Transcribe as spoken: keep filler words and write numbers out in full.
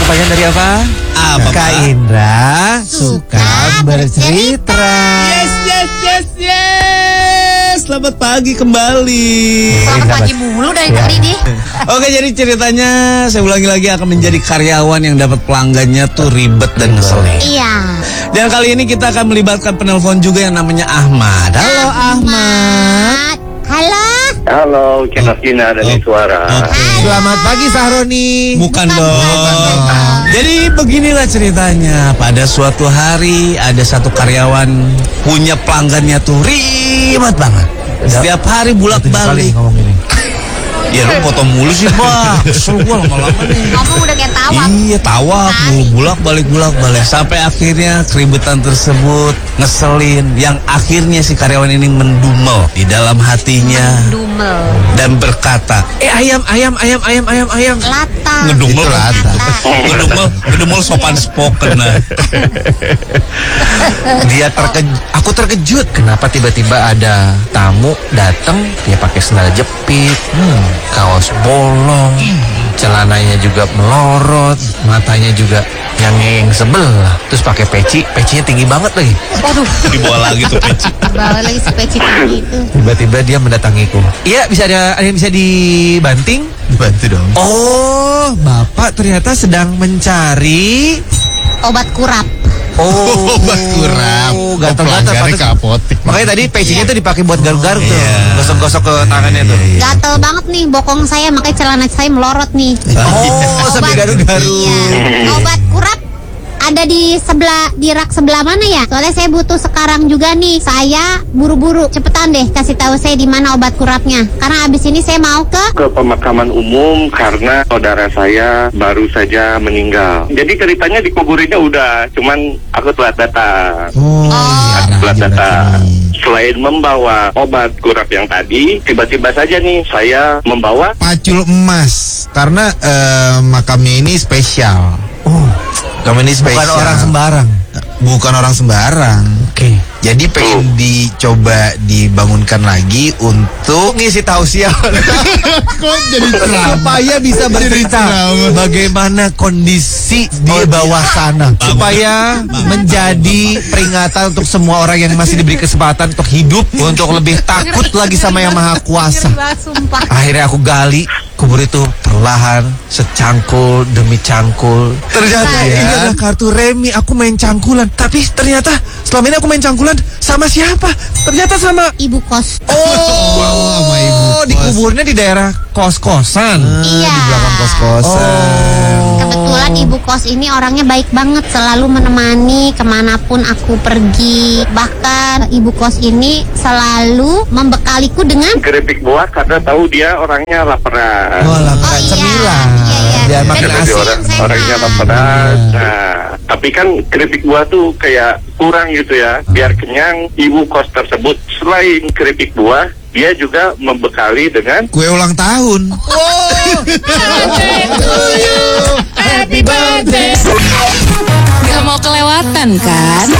pertanyaan dari apa? Apa, Kak Pak? Indra suka bercerita. Yes, yes, yes, yes. Selamat pagi kembali. Selamat pagi mulu dari tadi nih. Oke, jadi ceritanya saya ulangi lagi akan menjadi karyawan yang dapat pelanggannya tuh ribet dan ngeselin. Iya. Dan kali ini kita akan melibatkan penelpon juga yang namanya Ahmad. Halo Ahmad. Halo. Halo, Kina-Kina dari Oh. suara. Oke. Selamat pagi Sahroni. Bukan dong. Jadi beginilah ceritanya. Pada suatu hari ada satu karyawan punya pelanggannya tuh ribet banget. Setiap hari bulak-balik. ngomong ini. Ya lu potong mulu sih, Pak. Kesel gua lama-lama nih. Ngomong udah kayak tawaf. Iya, tawaf mulu, bulak-balik bulak-balik sampai akhirnya keributan tersebut ngeselin yang akhirnya si karyawan ini mendumel di dalam hatinya Dumel. dan berkata, "Eh ayam, ayam, ayam, ayam, ayam, ayam." Lata. Ngedumel Itu lata. ngedumel ngedumel sopan spoken nah. Dia terkejut, aku terkejut. Kenapa tiba-tiba ada tamu datang dia pakai sandal jepit, hmm, kaos bolong, celananya juga melorot, matanya juga yang sebelah, terus pakai peci, pecinya tinggi banget lagi. Waduh. Dibawa lagi tuh peci. Bawa lagi si peci itu. Tiba-tiba dia mendatangiku. Iya, bisa ada, ada yang bisa dibanting? Bantu dong. Oh, Bapak ternyata sedang mencari Obat kurap. Oh, Obat kurap. gatal-gatal Pelanggannya pantes. ke apotek. Makanya tadi pecinya tuh dipakai buat garuk-garuk tuh. Iya. Gosok-gosok ke tangannya tuh. Gatel banget nih bokong saya, makanya celana saya melorot nih. Oh, sampai Obat- garuk-garuk. Iya. Obat kurap ada di sebelah, di rak sebelah mana ya? Soalnya saya butuh sekarang juga nih. Saya buru-buru, cepetan deh kasih tahu saya di mana obat kurapnya. Karena abis ini saya mau ke Ke pemakaman umum karena saudara saya baru saja meninggal. Jadi ceritanya dikuburinnya udah, cuman aku telat datang. Oh, Aku telat datang. Selain membawa obat kurap yang tadi, tiba-tiba saja nih saya membawa Pacul emas karena eh, makamnya ini spesial. Oh, Makamnya ini spesial. bukan orang sembarang. Bukan orang sembarang. Oke. Jadi pengen dicoba dibangunkan lagi untuk Ngisi tausiah kok jadi supaya bisa bercerita bagaimana kondisi di bawah sana, supaya menjadi peringatan untuk semua orang yang masih diberi kesempatan untuk hidup, untuk lebih takut lagi sama Yang Maha Kuasa. Sumpah. Akhirnya aku gali kubur itu perlahan, secangkul demi cangkul. Ternyata Iya. ini adalah kartu remi. Aku main cangkulan, tapi ternyata selama ini aku main cangkulan sama siapa? Ternyata sama Ibu kos. Oh, sama ibu di kos. kuburnya di daerah kos-kosan. Iya. di belakang kos-kosan. Kebetulan ibu kos ini orangnya baik banget, selalu menemani kemanapun aku pergi. Bahkan ibu kos ini selalu membekaliku dengan keripik buah karena tahu dia orangnya laparan. Oh, lah, Oh, iya. cemilan. Iya, iya. Biar Dan makin Karena dia asik. orang, sehat. orangnya laparan. Nah, tapi kan keripik buah tuh kayak kurang gitu ya. Biar kenyang, ibu kos tersebut selain keripik buah, dia juga membekali dengan Kue ulang tahun. Gak mau kelewatan kan?